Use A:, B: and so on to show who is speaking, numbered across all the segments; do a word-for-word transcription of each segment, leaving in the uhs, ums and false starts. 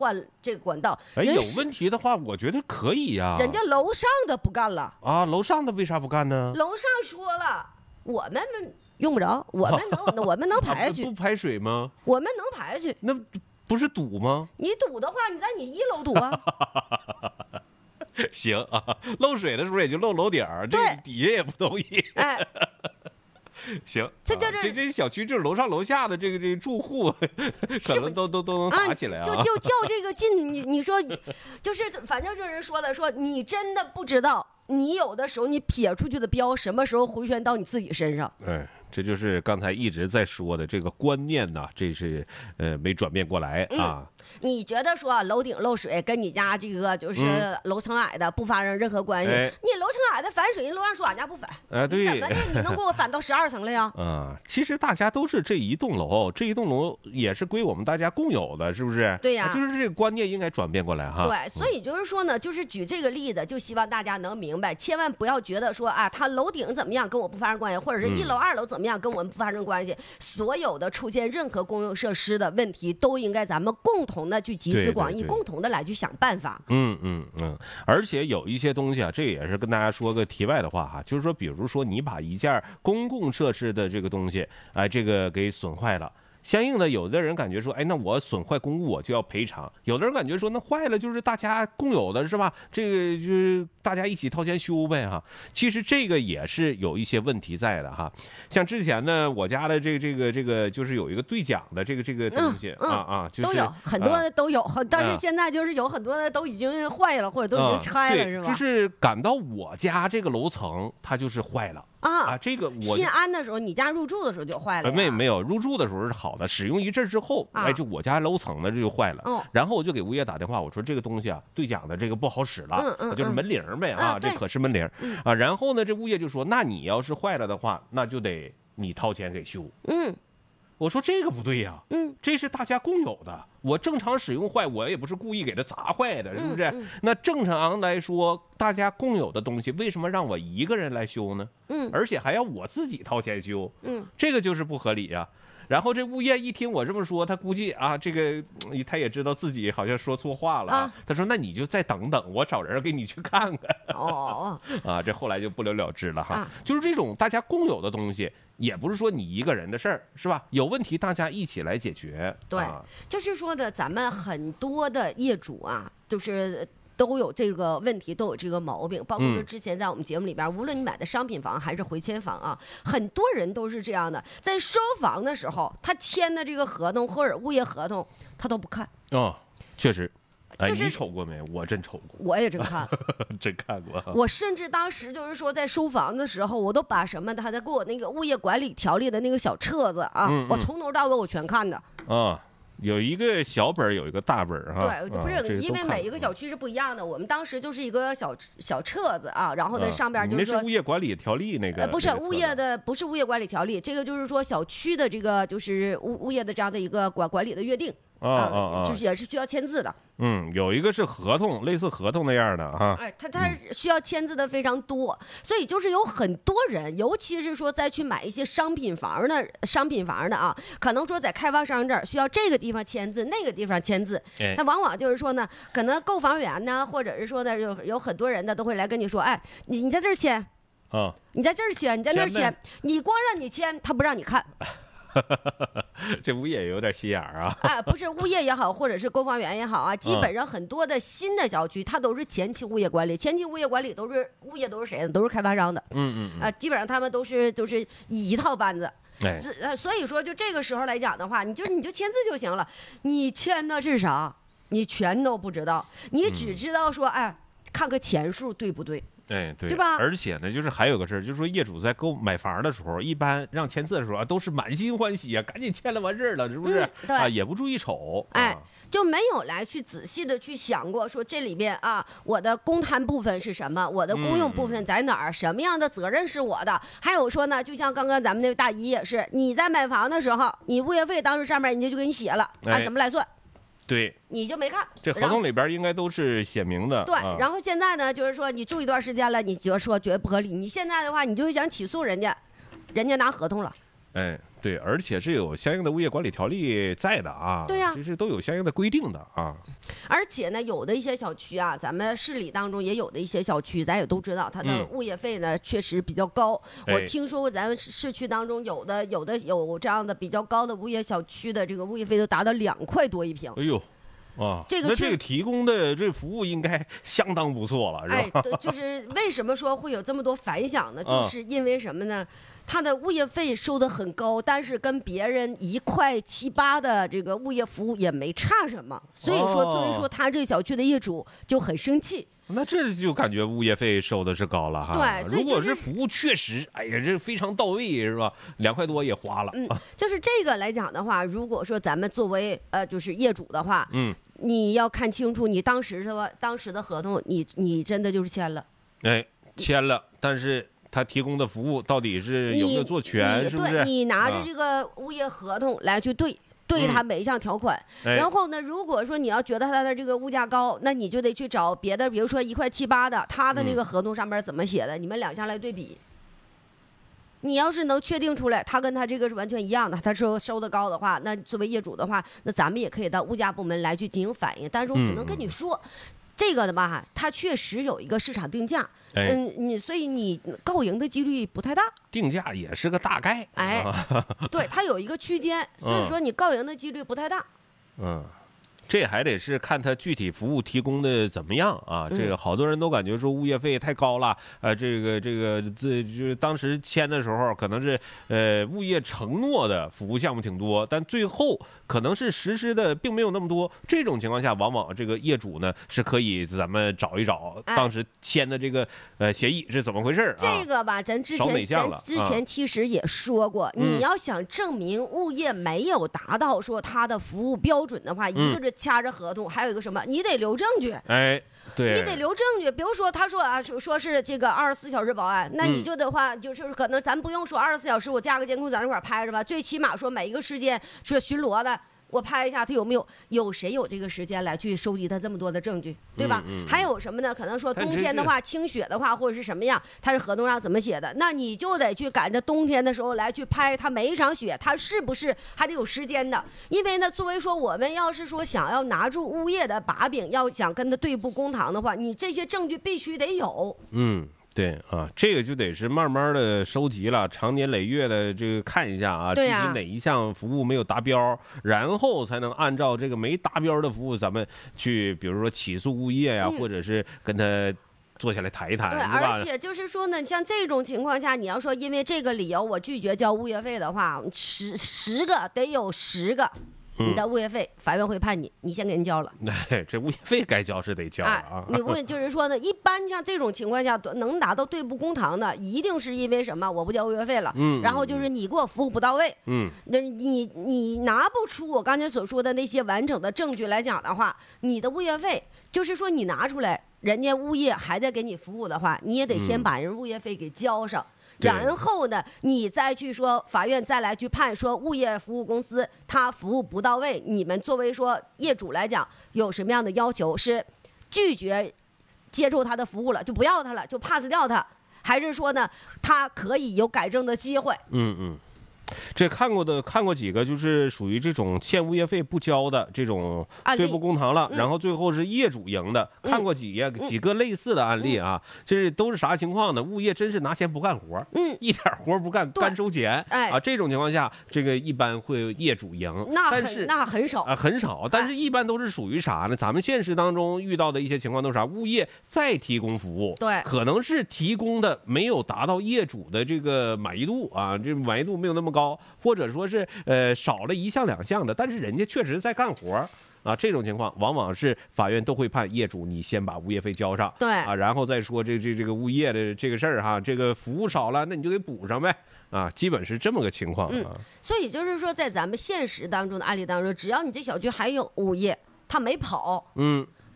A: 换这个管道。
B: 哎，有问题的话，我觉得可以呀、啊。
A: 人家楼上的不干了
B: 啊，楼上的为啥不干呢？
A: 楼上说了，我们用不着，我们能，我们能排下去。
B: 不排水吗？
A: 我们能排下去。
B: 那不是堵吗？
A: 你堵的话，你在你一楼堵啊。
B: 行啊，漏水的时候也就漏楼顶儿，这底下也不同意。
A: 哎。
B: 行，
A: 这就是、
B: 啊、这这小区就是楼上楼下的这个这个住户，可能都都都能打起来啊！
A: 就就较这个劲，你你说，就是反正这人说的，说你真的不知道，你有的时候你撇出去的标，什么时候回旋到你自己身上？
B: 哎，这就是刚才一直在说的这个观念呐，这是呃没转变过来啊。
A: 嗯你觉得说楼顶漏水跟你家这个就是楼层矮的不发生任何关系？
B: 哎、
A: 你楼层矮的反水，人楼上说俺家不反，
B: 啊对，
A: 你怎么的你能给我反到十二层了呀？
B: 啊，其实大家都是这一栋楼，这一栋楼也是归我们大家共有的，是不是？
A: 对呀、
B: 啊，就是这个观念应该转变过来哈。
A: 对，所以就是说呢，就是举这个例子，就希望大家能明白，千万不要觉得说啊，他楼顶怎么样跟我不发生关系，或者是一楼、二楼怎么样跟我们不发生关系。所有的出现任何公用设施的问题，都应该咱们共同的去集思广益，共同的来去想办法。
B: 嗯嗯嗯，而且有一些东西啊，这也是跟大家说个题外的话哈，就是说，比如说你把一件公共设施的这个东西，哎、呃，这个给损坏了。相应的，有的人感觉说，哎，那我损坏公物我就要赔偿；有的人感觉说，那坏了就是大家共有的，是吧？这个就是大家一起掏钱修呗，哈。其实这个也是有一些问题在的哈。像之前呢，我家的这个这个这个就是有一个对讲的这个这个东西、
A: 嗯嗯、
B: 啊啊，就是、
A: 都有很多的都有，啊、但是现在就是有很多的都已经坏了，或者都已经拆了，
B: 啊、
A: 是吧？
B: 就是赶到我家这个楼层，它就是坏了。
A: 啊
B: 啊，这个我
A: 新安的时候，你家入住的时候就坏了、
B: 呃。没没有入住的时候是好的，使用一阵之后，啊、哎，就我家楼层呢这就坏了。
A: 哦，
B: 然后我就给物业打电话，我说这个东西啊，对讲的这个不好使了，
A: 嗯嗯，
B: 就是门铃呗啊，
A: 嗯、
B: 这可是门铃、
A: 嗯、
B: 啊。然后呢，这物业就说，那你要是坏了的话，那就得你掏钱给修。
A: 嗯。
B: 我说这个不对呀、啊，
A: 嗯，
B: 这是大家共有的，我正常使用坏，我也不是故意给它砸坏的，是不是？
A: 嗯嗯、
B: 那正常来说，大家共有的东西，为什么让我一个人来修呢？
A: 嗯，
B: 而且还要我自己掏钱修，
A: 嗯，
B: 这个就是不合理呀、啊。然后这物业一听我这么说，他估计啊，这个他也知道自己好像说错话了。啊、他说：“那你就再等等，我找人给你去看看。”
A: 哦，
B: 啊，这后来就不了了之了哈。
A: 啊、
B: 就是这种大家共有的东西，也不是说你一个人的事儿，是吧？有问题大家一起来解决。
A: 对，
B: 啊、
A: 就是说的，咱们很多的业主啊，就是都有这个问题，都有这个毛病。包括说之前在我们节目里边，嗯、无论你买的商品房还是回迁房啊，很多人都是这样的，在收房的时候，他签的这个合同或者物业合同，他都不看。
B: 哦，确实。哎，
A: 就是、
B: 你瞅过没？我真瞅过，
A: 我也真看，
B: 真看过。
A: 我甚至当时就是说，在收房的时候，我都把什么他在给我那个物业管理条例的那个小册子啊，
B: 嗯嗯、
A: 我从头到尾我全看的。
B: 啊，有一个小本，有一个大本哈。
A: 对，不是、
B: 啊、
A: 因为每一个小区是不一样的。我们当时就是一个小小册子啊，然后呢上边就是说、
B: 啊、那是物业管理条例那个，
A: 呃、不是物业的，不是物业管理条例，这个就是说小区的这个就是物物业的这样的一个管管理的约定。
B: 啊啊啊！
A: 就是也是需要签字的。
B: 嗯，有一个是合同，类似合同那样的啊。
A: 哎，他他需要签字的非常多，嗯、所以就是有很多人，尤其是说再去买一些商品房的商品房的啊，可能说在开发商这儿需要这个地方签字，那个地方签字。
B: 哎、
A: 那往往就是说呢，可能购房员呢，或者是说的有有很多人呢，都会来跟你说，哎，你你在这儿签，
B: 啊，
A: 你在这儿签，你在那儿签，你光让你签，他不让你看。
B: 这物业也有点心眼儿啊！
A: 啊，不是物业也好，或者是购房员也好啊，基本上很多的新的小区，它都是前期物业管理，前期物业管理都是物业都是谁的？都是开发商的。
B: 嗯嗯嗯。
A: 啊，基本上他们都是都是一套班子。
B: 哎。
A: 呃，所以说就这个时候来讲的话，你就你就签字就行了。你签的是啥？你全都不知道，你只知道说，哎，看个钱数对不对？
B: 哎，对，
A: 对吧？
B: 而且呢，就是还有个事儿，就是说业主在购买房的时候，一般让签字的时候啊，都是满心欢喜啊，赶紧签了完事儿了，是不是？
A: 嗯、对
B: 啊，也不注意瞅，
A: 哎，
B: 啊、
A: 就没有来去仔细的去想过，说这里边啊，我的公摊部分是什么，我的公用部分在哪儿，嗯、什么样的责任是我的？还有说呢，就像刚刚咱们那位大姨也是，你在买房的时候，你物业费当时上面人家就给你写了，按、
B: 哎、
A: 怎么来算？
B: 对，
A: 你就没看，
B: 这合同里边应该都是写明的。
A: 对，
B: 啊、
A: 然后现在呢，就是说你住一段时间了，你觉得说觉得不合理，你现在的话，你就想起诉人家，人家拿合同了。
B: 哎，对，而且是有相应的物业管理条例在的啊。
A: 对呀、
B: 这是都有相应的规定的啊。
A: 而且呢，有的一些小区啊，咱们市里当中也有的一些小区，咱也都知道，它的
B: 嗯
A: 物业费呢、确实比较高。我
B: 哎
A: 听说过咱们市区当中有的有的有这样的比较高的物业小区的这个物业费都达到两块多一平。
B: 哎呦。啊，
A: 这个确
B: 那这个提供的这服务应该相当不错了，是吧？
A: 哎，对，就是为什么说会有这么多反响呢？
B: 啊
A: 就是因为什么呢？它的物业费收的很高，但是跟别人一块七八的这个物业服务也没差什么，所以说，
B: 哦
A: 所以说他这个小区的业主就很生气。
B: 那这就感觉物业费收的是高了哈。
A: 对所以
B: 如果
A: 就是
B: 是服务确实，哎呀，这非常到位是吧？两块多也花了。
A: 嗯，就是这个来讲的话，如果说咱们作为呃就是业主的话，
B: 嗯，
A: 你要看清楚你当时是吧？当时的合同，你你真的就是签了，
B: 哎，签了，但是他提供的服务到底是有没有做全，
A: 你
B: 是不是？
A: 对，你拿着
B: 啊
A: 这个物业合同来去对。对它每一项条款，
B: 哎
A: 然后呢，如果说你要觉得它的这个物价高，那你就得去找别的，比如说一块七八的，它的那个合同上面怎么写的，你们两项来对比。你要是能确定出来，它跟它这个是完全一样的，它收收的高的话，那作为业主的话，那咱们也可以到物价部门来去进行反映。但是我只能跟你说，嗯、这个的吧，它确实有一个市场定价，
B: 哎、
A: 嗯，你所以你告赢的几率不太大。
B: 定价也是个大概，
A: 哎，
B: 啊、
A: 对，它有一个区间，所以说你告赢的几率不太大。
B: 嗯。这还得是看他具体服务提供的怎么样啊！这个好多人都感觉说物业费太高了，呃，这个这个这就是当时签的时候可能是呃物业承诺的服务项目挺多，但最后可能是实施的并没有那么多。这种情况下，往往这个业主呢是可以咱们找一找当时签的这个呃协议是怎么回事啊？
A: 这个吧，咱之前咱之前其实也说过，
B: 嗯、
A: 你要想证明物业没有达到说它的服务标准的话，
B: 嗯、
A: 一个是掐着合同，还有一个什么？你得留证据。
B: 哎，对，
A: 你得留证据。比如说，他说啊，说说是这个二十四小时保安，那你就的话，嗯、就是可能咱不用说二十四小时，我架个监控在那块拍着吧，最起码说每一个时间是巡逻的。我拍一下他有没有，有谁有这个时间来去收集他这么多的证据，对吧？
B: 嗯嗯、
A: 还有什么呢？可能说冬天的话，清雪的话，或者是什么样，他是合同上怎么写的？那你就得去赶着冬天的时候来去拍他每一场雪，他是不是还得有时间的？因为呢，作为说我们要是说想要拿住物业的把柄，要想跟他对簿公堂的话，你这些证据必须得有。
B: 嗯。对啊，这个就得是慢慢的收集了，长年累月的这个看一下啊，具体哪一项服务没有达标，然后才能按照这个没达标的服务，咱们去比如说起诉物业呀、啊嗯，或者是跟他坐下来谈一谈。
A: 对，而且就是说呢，像这种情况下，你要说因为这个理由我拒绝交物业费的话，十十个得有十个。你的物业费，法院会判你，你先给人交了。
B: 哎，这物业费该交是得交啊。
A: 哎、你问就是说呢，一般像这种情况下能达到对簿公堂的，一定是因为什么？我不交物业费了，
B: 嗯，
A: 然后就是你给我服务不到位，
B: 嗯，
A: 那你你拿不出我刚才所说的那些完整的证据来讲的话，你的物业费就是说你拿出来，人家物业还在给你服务的话，你也得先把人物业费给交上。嗯，然后呢，你再去说法院再来去判说物业服务公司他服务不到位，你们作为说业主来讲有什么样的要求，是拒绝接受他的服务了，就不要他了，就 pass 掉他，还是说呢他可以有改正的机会？
B: 嗯嗯。这看过的看过几个，就是属于这种欠物业费不交的这种对簿公堂了，然后最后是业主赢的。
A: 嗯、
B: 看过几个、嗯、几个类似的案例啊，嗯、这都是啥情况呢？物业真是拿钱不干活，
A: 嗯，
B: 一点活不干，干收钱。
A: 哎
B: 啊，这种情况下，这个一般会业主赢，
A: 那
B: 但是
A: 那很少
B: 啊，很少。但是一般都是属于啥呢？咱们现实当中遇到的一些情况都是啥？物业再提供服务，
A: 对，
B: 可能是提供的没有达到业主的这个满意度啊，这满意度没有那么高。高，或者说是呃少了一项两项的，但是人家确实在干活啊，这种情况往往是法院都会判业主你先把物业费交上，
A: 对
B: 啊，然后再说这这这个物业的这个事儿哈，这个服务少了，那你就给补上呗，啊，基本是这么个情况啊。
A: 嗯，所以就是说，在咱们现实当中的案例当中，只要你这小区还有物业，他没跑，
B: 嗯。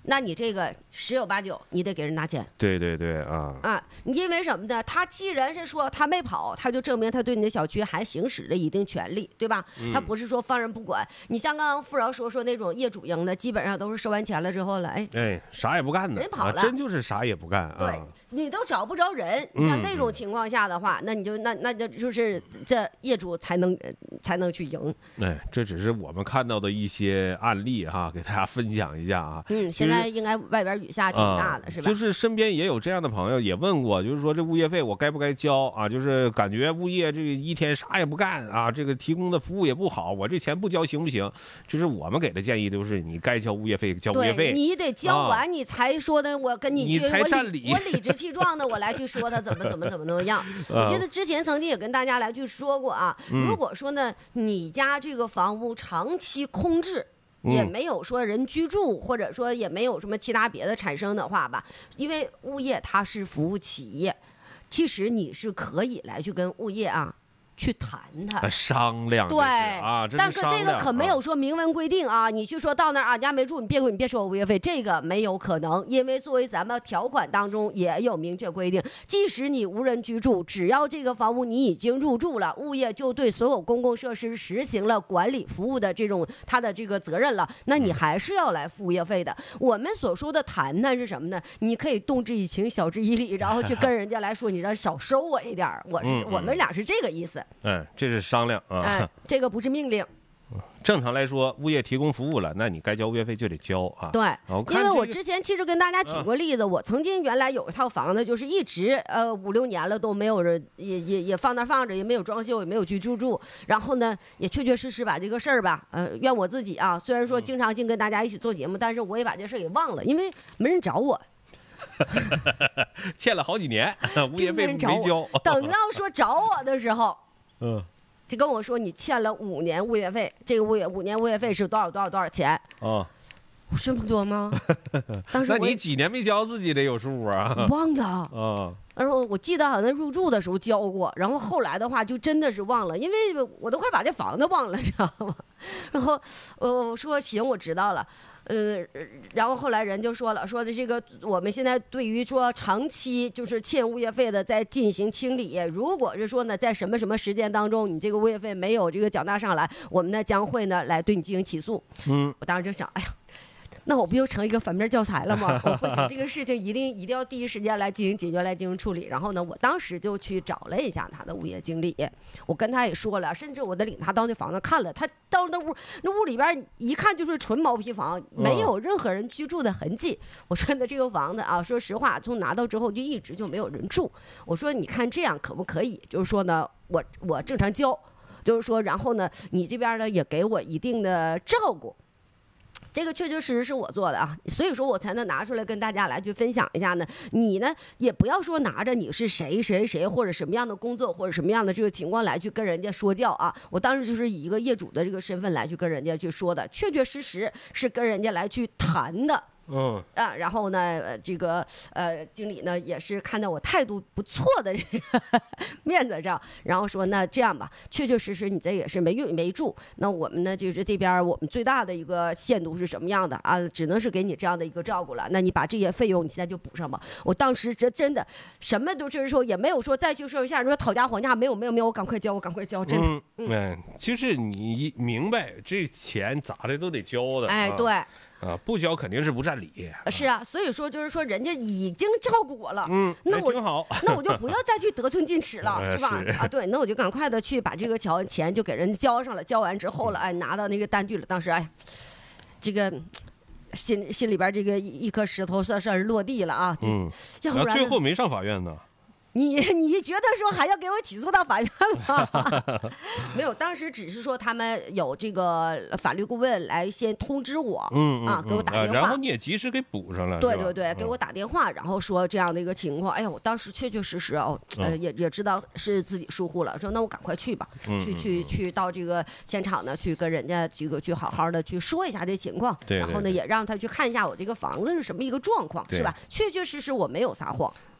A: 那你这个十有八九你得给人拿钱。
B: 对对对啊
A: 啊，因为什么呢？他既然是说他没跑，他就证明他对你的小区还行使了一定权利，对吧？
B: 嗯、
A: 他不是说放任不管。你像刚刚富饶说说那种业主赢的，基本上都是收完钱了之后了，哎
B: 哎，啥也不干的，
A: 人跑了、
B: 啊，真就是啥也不干啊。
A: 对，你都找不着人。你像那种情况下的话，嗯、那你就那那就就是这业主才能才能去赢。
B: 哎，这只是我们看到的一些案例哈，给大家分享一下啊。
A: 嗯，现在应该外边雨下挺大的，
B: 啊、
A: 是吧？
B: 就是身边也有这样的朋友也问过，就是说这物业费我该不该交啊？就是感觉物业这个一天啥也不干啊，这个提供的服务也不好，我这钱不交行不行？就是我们给的建议都是你该交物业费交物业费，
A: 你得交完、啊、你才说的，我跟你
B: 你才占理，
A: 我理直气壮的我来去说他怎么怎么怎么怎么样。我记得之前曾经也跟大家来去说过啊，
B: 嗯、
A: 如果说呢你家这个房屋长期空置。也没有说人居住，或者说也没有什么其他别的产生的话吧，因为物业它是服务企业，其实你是可以来去跟物业啊去谈谈
B: 商量，
A: 对
B: 啊，
A: 但是这个可没有说明文规定啊，你去说到那儿啊，你家没住，你别你别收我物业费，这个没有可能，因为作为咱们条款当中也有明确规定，即使你无人居住，只要这个房屋你已经入住了，物业就对所有公共设施实行了管理服务的这种他的这个责任了，那你还是要来付物业费的。我们所说的谈谈是什么呢？你可以动之以情，晓之以理，然后去跟人家来说，你让少收我一点，我是、嗯、我们俩是这个意思。
B: 嗯，这是商量啊，
A: 哎，这个不是命令。
B: 正常来说，物业提供服务了，那你该交物业费就得交啊。
A: 对，
B: 哦、
A: 因为我之前其实跟大家举过例子，
B: 啊、
A: 我曾经原来有一套房子，就是一直呃五六年了都没有人，也也也放那放着，也没有装修，也没有去入住。然后呢，也确确实实把这个事儿吧，呃，怨我自己啊。虽然说经常性跟大家一起做节目，嗯、但是我也把这事儿给忘了，因为没人找我。
B: 欠了好几年，物业费没交。
A: 等到说找我的时候，
B: 嗯。
A: 就跟我说你欠了五年物业费，这个物业五年物业费是多少多少多少钱？
B: 哦，
A: 这么多吗？当时
B: 那你几年没交自己得有数啊？
A: 忘了
B: 啊。
A: 然后我记得好像入住的时候交过，然后后来的话就真的是忘了，因为我都快把这房子忘了，知道吗？然后我说行，我知道了。呃，然后后来人就说了，说的这个我们现在对于说长期就是欠物业费的在进行清理，如果是说呢在什么什么时间当中你这个物业费没有这个缴纳上来，我们呢将会呢来对你进行起诉。
B: 嗯，
A: 我当时就想，哎呀。那我不就成一个反面教材了吗？我不行，这个事情一定一定要第一时间来进行解决，来进行处理。然后呢，我当时就去找了一下他的物业经理，我跟他也说了，甚至我得领他到那房子看了，他到那屋那屋里边一看就是纯毛坯房，没有任何人居住的痕迹。我说的这个房子啊，说实话，从拿到之后就一直就没有人住。我说你看这样可不可以？就是说呢，我我正常交，就是说，然后呢，你这边呢也给我一定的照顾。这个确确实实是我做的啊，所以说我才能拿出来跟大家来去分享一下呢。你呢也不要说拿着你是谁谁谁或者什么样的工作或者什么样的这个情况来去跟人家说教啊。我当时就是以一个业主的这个身份来去跟人家去说的，确确实实是跟人家来去谈的。
B: 嗯
A: 啊，然后呢，呃，这个呃，经理呢也是看到我态度不错的这个面子上，然后说那这样吧，确确实实你这也是没用没住，那我们呢就是这边我们最大的一个限度是什么样的啊？只能是给你这样的一个照顾了。那你把这些费用你现在就补上吧。我当时这真的什么都就是说也没有说再去说一下说讨价还价，没有没有没有，我赶快交我赶快交，真的。
B: 嗯，嗯就是你明白这钱咋的都得交的。
A: 哎，对。
B: 啊，不交肯定是不占理。
A: 是啊，所以说就是说人家已经照顾我了，
B: 嗯，
A: 那我
B: 挺好，
A: 那我就不要再去得寸进尺了，是吧？
B: 是
A: 啊，对，那我就赶快的去把这个钱钱就给人交上了，交完之后了，哎，拿到那个单据了，当时哎，这个心心里边这个一颗石头算算是落地了啊，
B: 嗯，
A: 要不然
B: 最后没上法院呢。
A: 你你觉得说还要给我起诉到法院吗？没有，当时只是说他们有这个法律顾问来先通知我，
B: 嗯
A: 啊，给我打电话，
B: 然后你也及时给补上了。
A: 对对对，给我打电话，然后说这样的一个情况。哎呀，我当时确确实实哦，呃，也也知道是自己疏忽了，说那我赶快去吧，去去去到这个现场呢，去跟人家这个去好好的去说一下这情况，然后呢也让他去看一下我这个房子是什么一个状况，是吧？确确实实我没有撒谎。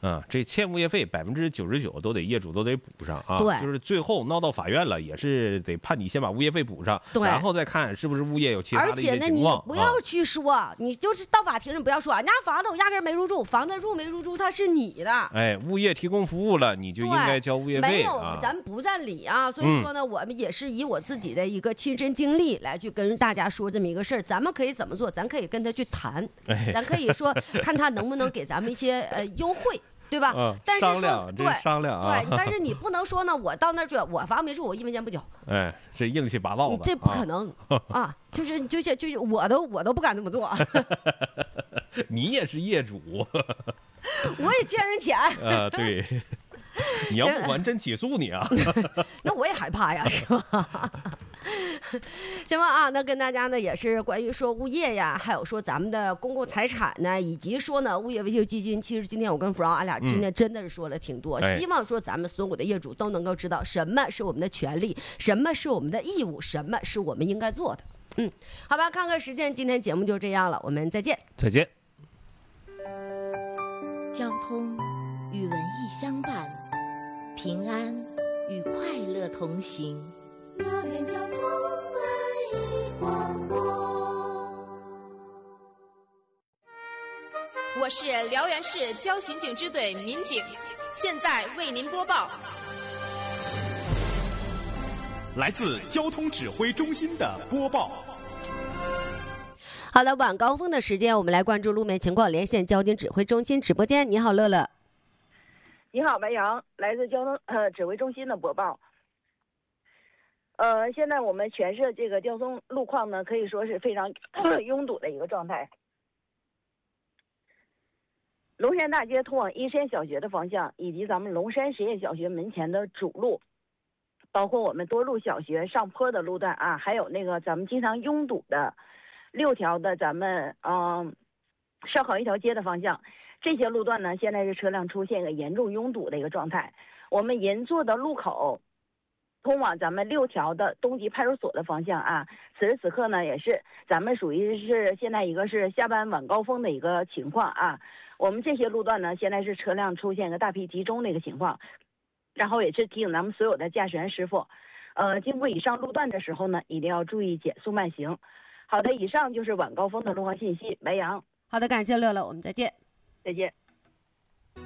B: 啊，这欠物业费百分之九十九都得业主都得补上啊。
A: 对，
B: 就是最后闹到法院了，也是得判你先把物业费补上，
A: 对，
B: 然后再看是不是物业有其他的一些情况。
A: 而且呢，你不要去说，啊、你就是到法庭上不要说，人家房子我压根没入住，房子入没入住它是你的。
B: 哎，物业提供服务了，你就应该交物业费。
A: 没有，
B: 啊、
A: 咱们不占理啊。所以说呢、嗯，我们也是以我自己的一个亲身经历来去跟大家说这么一个事儿。咱们可以怎么做？咱可以跟他去谈，
B: 哎、
A: 咱可以说看他能不能给咱们一些呃优惠。对吧？
B: 嗯、
A: 但是
B: 说对商量啊，
A: 对，但是你不能说呢，我到那儿去，我房没住，我一分钱不交。
B: 哎，这硬气拔道的，
A: 这不可能 啊, 啊！就是就是就是，我都我都不敢这么做。
B: 你也是业主，
A: 我也欠人钱。
B: 啊，对。你要不还真起诉你啊？
A: 那我也害怕呀，是吧？行吧啊，那跟大家呢也是关于说物业呀，还有说咱们的公共财产呢，以及说呢物业维修基金。其实今天我跟 From 俺俩今天真的是说了挺多，
B: 嗯、
A: 希望说咱们所有的业主都能够知道什么是我们的权利，什么是我们的义务，什么是我们应该做的。嗯，好吧，看看时间，今天节目就这样了，我们再见。
B: 再见。
C: 交通与文艺相伴，平安与快乐同行。
D: 辽源交通文艺广播，
E: 我是辽源市交巡警支队民警，现在为您播报
F: 来自交通指挥中心的播报。
A: 好了，晚高峰的时间，我们来关注路面情况，连线交警指挥中心直播间。你好，乐乐。
G: 你好，白杨，来自交通呃指挥中心的播报。呃，现在我们全市这个交通路况呢，可以说是非常拥堵的一个状态。龙山大街通往一山小学的方向，以及咱们龙山实验小学门前的主路，包括我们多路小学上坡的路段啊，还有那个咱们经常拥堵的六条的咱们嗯上好一条街的方向，这些路段呢，现在是车辆出现一个严重拥堵的一个状态。我们银座的路口通往咱们六条的东极派出所的方向啊，此时此刻呢，也是咱们属于是现在一个是下班晚高峰的一个情况啊。我们这些路段呢，现在是车辆出现一个大批集中的一个情况，然后也是提醒咱们所有的驾驶员师傅，呃，经过以上路段的时候呢，一定要注意减速慢行。好的，以上就是晚高峰的路况信息。白杨，
A: 好的，感谢乐乐，我们再见。
G: 再见。